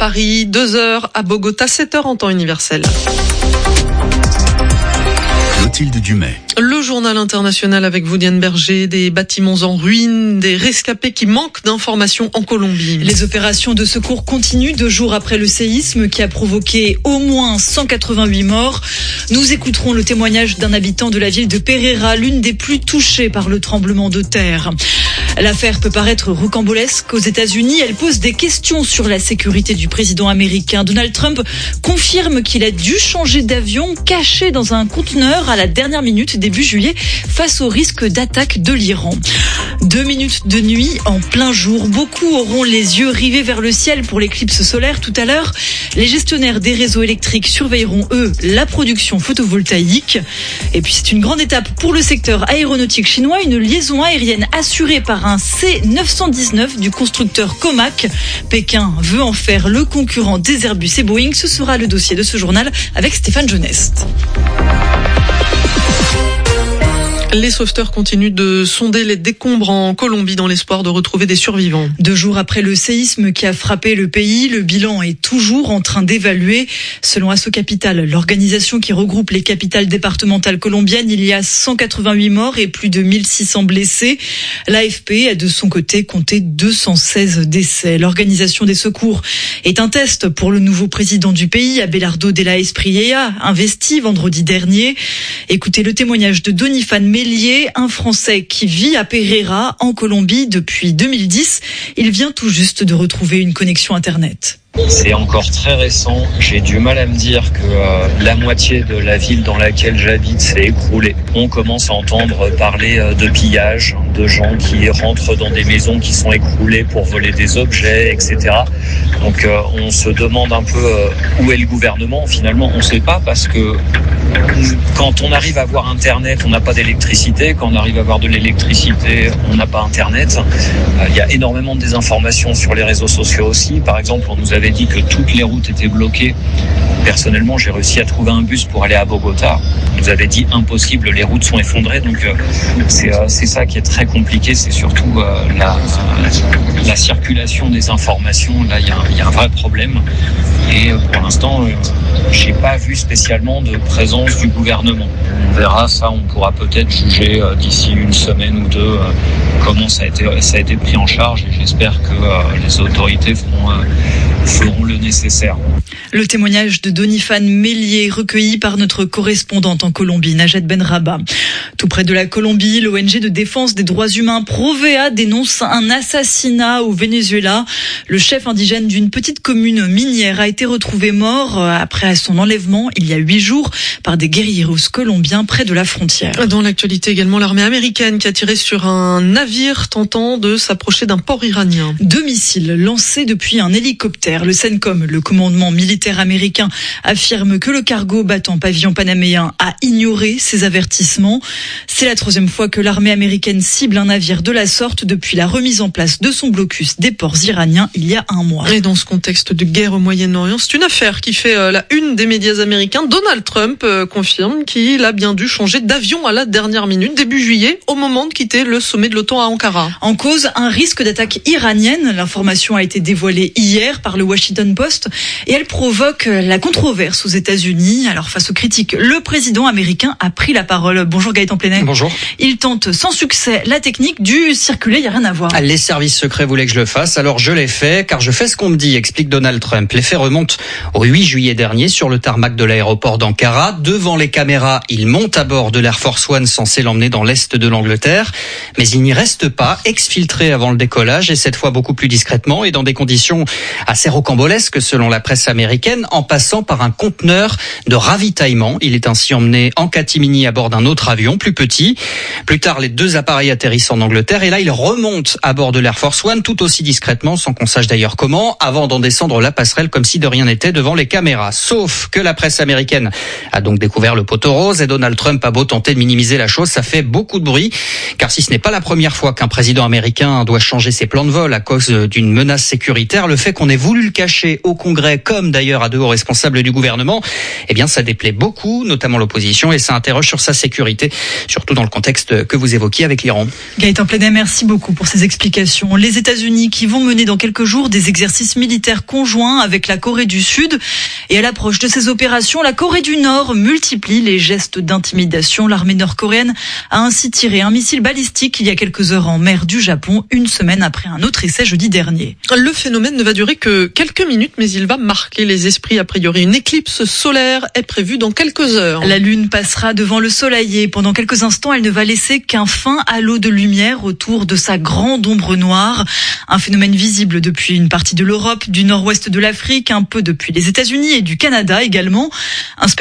Paris, 2 heures à Bogota, 7 heures en temps universel. Clotilde Dumais. Le journal international avec vous, Diane Berger, des bâtiments en ruine, des rescapés qui manquent d'informations en Colombie. Les opérations de secours continuent 2 jours après le séisme qui a provoqué au moins 188 morts. Nous écouterons le témoignage d'un habitant de la ville de Pereira, l'une des plus touchées par le tremblement de terre. L'affaire peut paraître rocambolesque aux États-Unis. Elle pose des questions sur la sécurité du président américain. Donald Trump confirme qu'il a dû changer d'avion caché dans un conteneur à la dernière minute début juillet face au risque d'attaque de l'Iran. 2 minutes de nuit en plein jour. Beaucoup auront les yeux rivés vers le ciel pour l'éclipse solaire tout à l'heure. Les gestionnaires des réseaux électriques surveilleront, eux, la production photovoltaïque. Et puis c'est une grande étape pour le secteur aéronautique chinois. Une liaison aérienne assurée par un C919 du constructeur Comac. Pékin veut en faire le concurrent des Airbus et Boeing. Ce sera le dossier de ce journal avec Stéphane Jeuneste. Les sauveteurs continuent de sonder les décombres en Colombie dans l'espoir de retrouver des survivants. 2 jours après le séisme qui a frappé le pays, le bilan est toujours en train d'évaluer. Selon Asso Capital, l'organisation qui regroupe les capitales départementales colombiennes, il y a 188 morts et plus de 1600 blessés. L'AFP a de son côté compté 216 décès. L'organisation des secours est un test pour le nouveau président du pays, Abelardo de la Espriella, investi vendredi dernier. Écoutez le témoignage de Donifane Mélier, un Français qui vit à Pereira, en Colombie, depuis 2010. Il vient tout juste de retrouver une connexion Internet. C'est encore très récent. J'ai du mal à me dire que la moitié de la ville dans laquelle j'habite s'est écroulée. On commence à entendre parler de pillage, de gens qui rentrent dans des maisons qui sont écroulées pour voler des objets, etc. Donc on se demande un peu où est le gouvernement. Finalement, on ne sait pas parce que quand on arrive à avoir Internet, on n'a pas d'électricité. Quand on arrive à avoir de l'électricité, on n'a pas Internet. Il y a énormément de désinformation sur les réseaux sociaux aussi. Par exemple, on nous avait dit que toutes les routes étaient bloquées. Personnellement, j'ai réussi à trouver un bus pour aller à Bogota. On nous avait dit impossible, les routes sont effondrées. Donc c'est ça qui est très compliqué. C'est surtout la circulation des informations. Là, il y a un vrai problème. Et pour l'instant, j'ai pas vu spécialement de présence du gouvernement. On verra ça, on pourra peut-être juger d'ici une semaine ou 2 comment ça a été pris en charge. Et j'espère que les autorités feront le nécessaire. Le témoignage de Donifane Mélier, recueilli par notre correspondante en Colombie, Najat Benraba. Tout près de la Colombie, l'ONG de défense des droits humains Provea dénonce un assassinat au Venezuela. Le chef indigène d'une petite commune minière a été retrouvé mort après son enlèvement il y a 8 jours par des guérilleros colombiens près de la frontière. Dans l'actualité également, l'armée américaine qui a tiré sur un navire tentant de s'approcher d'un port iranien. 2 missiles lancés depuis un hélicoptère. Le CENTCOM, le commandement militaire américain, affirme que le cargo battant pavillon panaméen a ignoré ces avertissements. C'est la 3e fois que l'armée américaine cible un navire de la sorte depuis la remise en place de son blocus des ports iraniens il y a 1 mois. Et dans ce contexte de guerre au Moyen-Orient, c'est une affaire qui fait la une des médias américains. Donald Trump confirme qu'il a bien dû changer d'avion à la dernière minute, début juillet, au moment de quitter le sommet de l'OTAN à Ankara. En cause, un risque d'attaque iranienne. L'information a été dévoilée hier par le Washington Post et elle provoque la controverse aux États-Unis. Alors face aux critiques, le président américain a pris la parole. Bonjour Gaëtan Plenay. Bonjour. Il tente sans succès la technique du circuler, il n'y a rien à voir. Les services secrets voulaient que je le fasse, alors je l'ai fait, car je fais ce qu'on me dit, explique Donald Trump. Les faits remontent au 8 juillet dernier sur le tarmac de l'aéroport d'Ankara. Devant les caméras, il monte à bord de l'Air Force One censé l'emmener dans l'est de l'Angleterre. Mais il n'y reste pas, exfiltré avant le décollage, et cette fois beaucoup plus discrètement et dans des conditions assez rocambolesques selon la presse américaine, en passant par un conteneur de ravitaillement. Il est ainsi emmené en catimini à bord d'un autre avion plus petit. Plus tard, les 2 appareils atterrissent en Angleterre et là, il remonte à bord de l'Air Force One tout aussi discrètement, sans qu'on sache d'ailleurs comment, avant d'en descendre la passerelle comme si de rien n'était devant les caméras. Sauf que la presse américaine a donc découvert le poteau rose et Donald Trump a beau tenter de minimiser la chose, ça fait beaucoup de bruit, car si ce n'est pas la première fois qu'un président américain doit changer ses plans de vol à cause d'une menace sécuritaire, le fait qu'on ait voulu le cacher au Congrès, comme d'ailleurs à 2 hauts responsables du gouvernement, eh bien ça déplaît beaucoup, notamment l'opposition, et ça interroge sur sa sécurité, surtout dans le contexte que vous évoquiez avec l'Iran. Gaëtan Plenet, merci beaucoup pour ces explications. Les États-Unis qui vont mener dans quelques jours des exercices militaires conjoints avec la Corée du Sud. Et à l'approche de ces opérations, la Corée du Nord multiplie les gestes d'intimidation. L'armée nord-coréenne a ainsi tiré un missile balistique il y a quelques heures en mer du Japon, une semaine après un autre essai jeudi dernier. Le phénomène ne va durer que quelques minutes, mais il va marquer les esprits. A priori, une éclipse solaire est prévue dans quelques heures. La Lune passera devant le Soleil et pendant quelques instants, elle ne va laisser qu'un fin halo de lumière autour de sa grande ombre noire. Un phénomène visible depuis une partie de l'Europe, du nord-ouest de l'Afrique, un peu depuis les États-Unis et du Canada également. Un